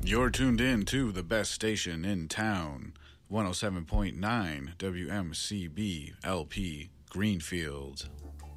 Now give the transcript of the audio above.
You're tuned in to the best station in town, 107.9 WMCB LP Greenfield.